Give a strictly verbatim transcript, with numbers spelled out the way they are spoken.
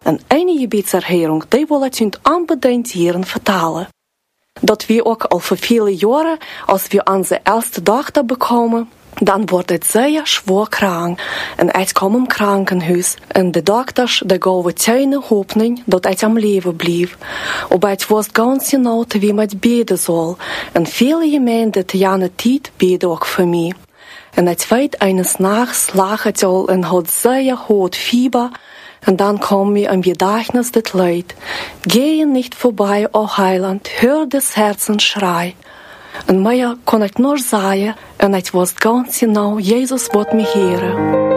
En een gebedserhering, die wil het u unbedingt hierin vertalen. Dat we ook al voor vele jaren, als we onze eerste dochter bekomen, dan wordt het zeer zwaar krank. En het komt in krankenhuis. En de dokters, die gaven keine hoopning dat het am leven bleef. Maar het was ganz genau wie met beden zal. En vele gemeenten te jane tijd beden ook voor mij. En het weet eines nachts lag het al en had zeer hoog fieber. En dan kwam mir im Gedächtnis das Leid. Gehe nicht vorbei, o Heiland, hör des Herzens Schrei. En mij kon ik nur sagen, en het was ganz genau, Jesus wordt me heren.